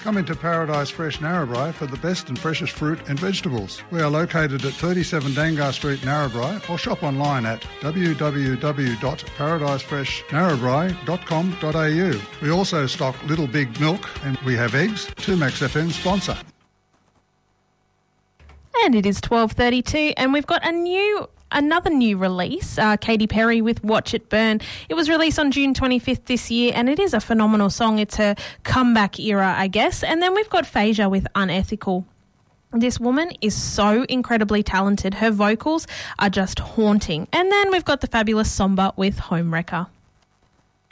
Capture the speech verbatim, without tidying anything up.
Come into Paradise Fresh Narrabri for the best and freshest fruit and vegetables. We are located at thirty-seven Dangar Street, Narrabri, or shop online at w w w dot paradise fresh narrabri dot com dot a u. We also stock Little Big Milk and we have eggs. two Max F M sponsor. And it is twelve thirty-two and we've got a new... Another new release, uh, Katy Perry with Watch It Burn. It was released on June twenty-fifth this year and it is a phenomenal song. It's a comeback era, I guess. And then we've got Phasia with Unethical. This woman is so incredibly talented. Her vocals are just haunting. And then we've got the fabulous Somber with Homewrecker.